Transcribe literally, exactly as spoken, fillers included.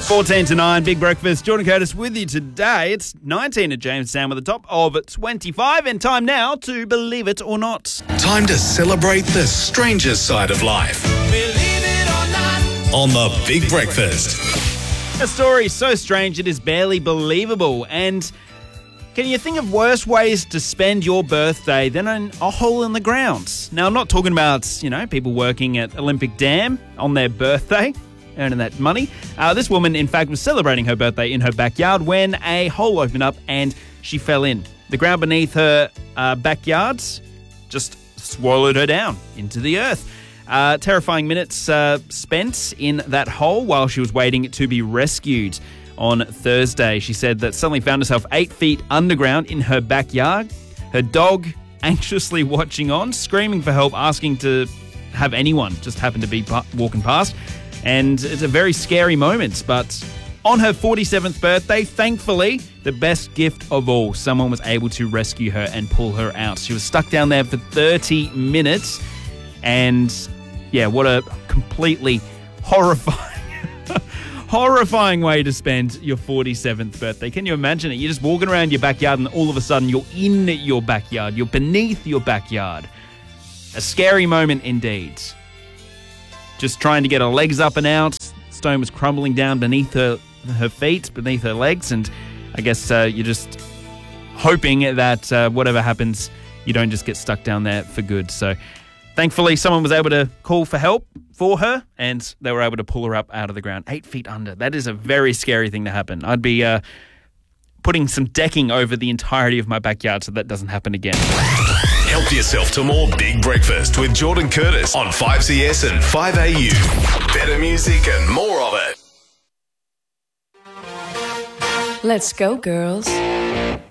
fourteen to nine, Big Breakfast. Jordan Curtis with you today. It's nineteen at Jamestown with the top of twenty-five, and time now to Believe It or Not. Time to celebrate the stranger side of life. Believe it or not. On the Big Breakfast. A story so strange it is barely believable. And can you think of worse ways to spend your birthday than in a hole in the ground? Now, I'm not talking about, you know, people working at Olympic Dam on their birthday, earning that money. Uh, this woman, in fact, was celebrating her birthday in her backyard when a hole opened up and she fell in. The ground beneath her uh, backyard just swallowed her down into the earth. Uh, terrifying minutes uh, spent in that hole while she was waiting to be rescued. On Thursday, she said that suddenly found herself eight feet underground in her backyard. Her dog anxiously watching on, screaming for help, asking to have anyone just happen to be pa- walking past. And it's a very scary moment. But on her forty-seventh birthday, thankfully, the best gift of all, someone was able to rescue her and pull her out. She was stuck down there for thirty minutes. And yeah, what a completely horrifying Horrifying way to spend your forty-seventh birthday. Can you imagine it? You're just walking around your backyard and all of a sudden you're in your backyard. You're beneath your backyard. A scary moment indeed. Just trying to get her legs up and out. Stone was crumbling down beneath her, her feet, beneath her legs. And I guess uh, you're just hoping that uh, whatever happens, you don't just get stuck down there for good. So thankfully, someone was able to call for help for her, and they were able to pull her up out of the ground, eight feet under. That is a very scary thing to happen. I'd be uh, putting some decking over the entirety of my backyard so that doesn't happen again. Help yourself to more Big Breakfast with Jordan Curtis on five C S and five A U. Better music and more of it. Let's go, girls.